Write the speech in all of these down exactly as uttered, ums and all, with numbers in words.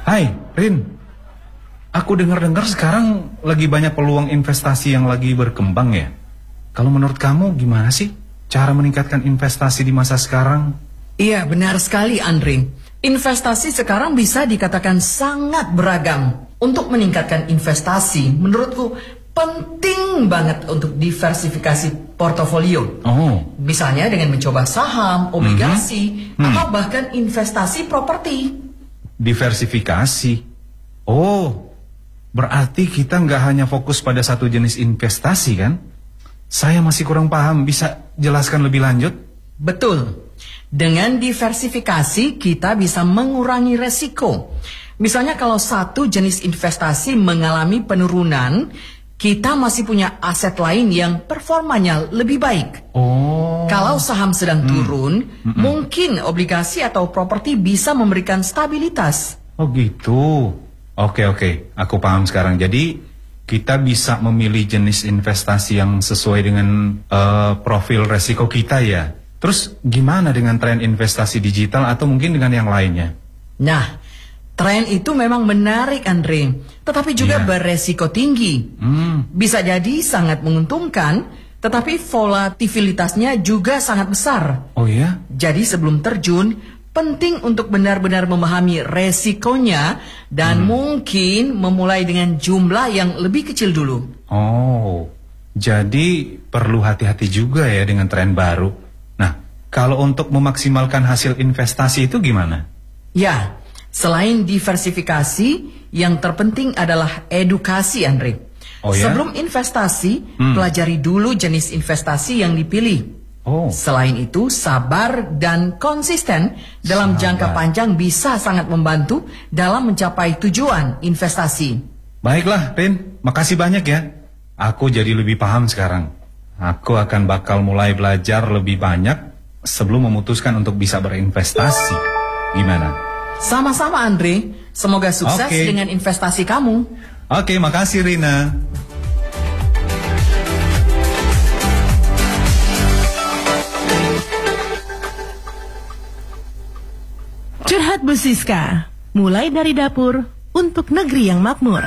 Hai, Rin. Aku dengar-dengar sekarang lagi banyak peluang investasi yang lagi berkembang ya. Kalau menurut kamu gimana sih cara meningkatkan investasi di masa sekarang? Iya, benar sekali Andre. Investasi sekarang bisa dikatakan sangat beragam. Untuk meningkatkan investasi, menurutku penting banget untuk diversifikasi portofolio. Oh. Misalnya dengan mencoba saham, obligasi, mm-hmm. hmm. atau bahkan investasi properti. Diversifikasi. Oh, berarti kita nggak hanya fokus pada satu jenis investasi kan? Saya masih kurang paham, bisa jelaskan lebih lanjut? Betul. Dengan diversifikasi kita bisa mengurangi resiko. Misalnya kalau satu jenis investasi mengalami penurunan, kita masih punya aset lain yang performanya lebih baik. Oh. Kalau saham sedang hmm. turun, hmm. mungkin obligasi atau properti bisa memberikan stabilitas. Oh gitu. Oke oke, aku paham sekarang. Jadi kita bisa memilih jenis investasi yang sesuai dengan uh, profil resiko kita ya. Terus gimana dengan tren investasi digital atau mungkin dengan yang lainnya? Nah, tren itu memang menarik Andre, tetapi juga yeah. beresiko tinggi. Hmm. Bisa jadi sangat menguntungkan, tetapi volatilitasnya juga sangat besar. Oh ya? Jadi sebelum terjun, penting untuk benar-benar memahami resikonya dan hmm. mungkin memulai dengan jumlah yang lebih kecil dulu. Oh, jadi perlu hati-hati juga ya dengan tren baru. Nah, kalau untuk memaksimalkan hasil investasi itu gimana? Ya, selain diversifikasi, yang terpenting adalah edukasi, Andre. Oh ya? Sebelum investasi, hmm. pelajari dulu jenis investasi yang dipilih. Oh. Selain itu, sabar dan konsisten dalam sabar. jangka panjang bisa sangat membantu dalam mencapai tujuan investasi. Baiklah, Rin. Makasih banyak ya. Aku jadi lebih paham sekarang. Aku akan bakal mulai belajar lebih banyak sebelum memutuskan untuk bisa berinvestasi. Gimana? Sama-sama Andre. Semoga sukses okay. dengan investasi kamu. Oke, okay, makasih Rina. Curhat Bu Siska, mulai dari dapur untuk negeri yang makmur.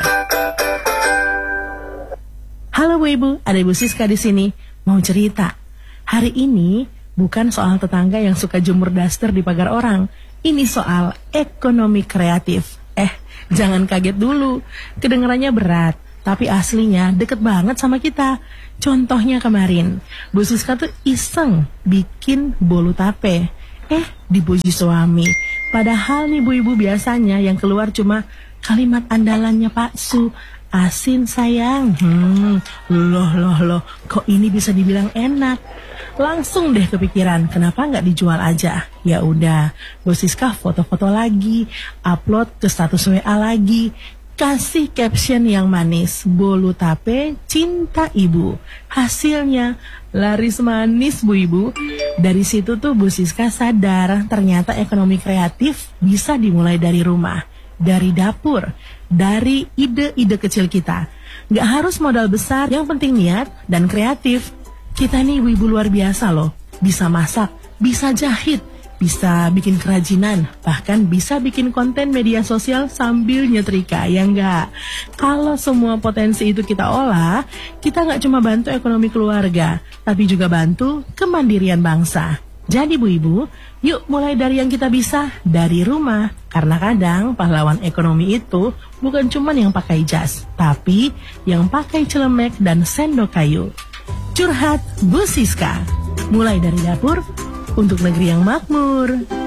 Halo Bu Ibu, ada Ibu Siska di sini. Mau cerita. Hari ini bukan soal tetangga yang suka jemur daster di pagar orang. Ini soal ekonomi kreatif. Eh, jangan kaget dulu. Kedengarannya berat, tapi aslinya deket banget sama kita. Contohnya kemarin, Bu Siska tuh iseng bikin bolu tape. Eh, dipuji suami. Padahal nih Bu Ibu biasanya yang keluar cuma kalimat andalannya Pak Su. Asin sayang. Hmm, loh loh loh, kok ini bisa dibilang enak? Langsung deh kepikiran, kenapa nggak dijual aja? Ya udah, Bu Siska foto-foto lagi, upload ke status W A lagi, kasih caption yang manis, bolu tape cinta ibu. Hasilnya laris manis Bu Ibu. Dari situ tuh Bu Siska sadar ternyata ekonomi kreatif bisa dimulai dari rumah, dari dapur, dari ide-ide kecil kita. Gak harus modal besar, yang penting niat dan kreatif. Kita nih ibu-ibu luar biasa loh. Bisa masak, bisa jahit, bisa bikin kerajinan, bahkan bisa bikin konten media sosial sambil nyetrika, ya enggak? Kalau semua potensi itu kita olah, kita gak cuma bantu ekonomi keluarga, tapi juga bantu kemandirian bangsa. Jadi Bu Ibu, yuk mulai dari yang kita bisa, dari rumah. Karena kadang pahlawan ekonomi itu bukan cuma yang pakai jas, tapi yang pakai celemek dan sendok kayu. Curhat Bu Siska, mulai dari dapur untuk negeri yang makmur.